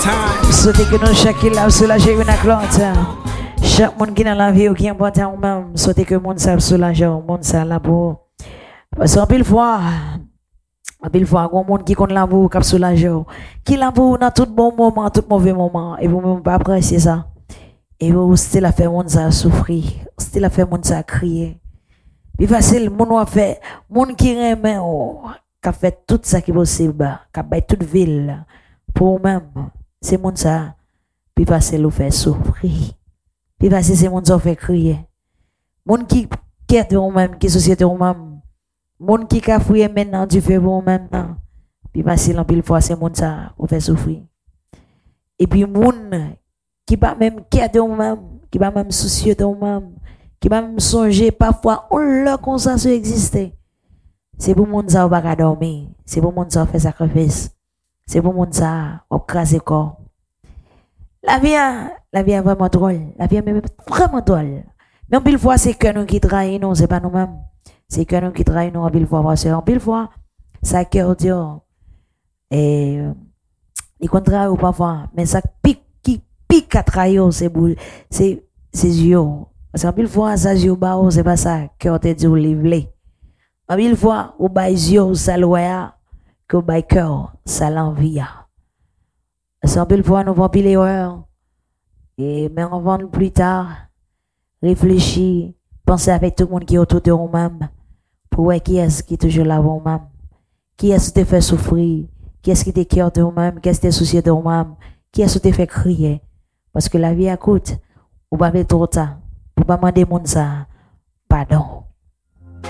time. Souhaitez que nous chacun l'a soulagé une avec l'autre. Chaque monde qui dans la vie ou qui est important ou même, souhaitez que le monde s'est soulagé, le monde s'est là pour. Parce qu'en pile fois, il y a un monde qui compte la vous, qui soulagé, qui la vous dans tout bon moment, tout mauvais moment, et vous-même pas apprécier ça. Et vous, c'était la fait monde ça souffrir, c'était la fait monde ça crier. Puis facile, monde a fait, monde qui remet, qui a fait tout ça qui est possible, qui a fait toute ville, pour même, c'est monde ça, puis facile vous fait souffrir. Puis facile, c'est monde ça fait crier. Monde qui quête vous-même, qui société vous-même. Moun qui ka fouye maintenant du fait bon maintenant. Puis facile en pile fois c'est moun ça ou fait souffrir. Et puis moun qui pas même quête ou même, qui pas même soucieux de même, qui pas même songer parfois on l'a comme ça exister. C'est pour moun ça ou pas dormir, c'est pour moun ça faire sacrifice. C'est pour moun ça ou craser corps. La vie est vraiment drôle, la vie est même vraiment drôle. Mais en pile fois c'est que nous qui trahissons, non, c'est pas nous-mêmes. C'est que nous qui travaillons nous en pile fois parce qu'en pile fois ça cœur dur et il contraire ou parfois mais ça pique à trahir c'est yeux parce qu'en pile fois ça yeux bas c'est pas ça cœur te dit ou livrer en pile fois ou bas yeux ça loya que bas cœur ça l'envie parce qu'en pile fois nous vont pile erreur et mais on va plus tard réfléchir penser avec tout le monde qui est autour de nous-mêmes pour voir qui est-ce qui est toujours là pour nous-mêmes, qui est-ce qui te fait souffrir, qui est-ce qui te cœur de nous-mêmes, qui est-ce qui te soucie de nous-mêmes, qui est-ce qui te fait crier. Parce que la vie écoute, ou pas trop tard, ou pas demander monde ça, pardon.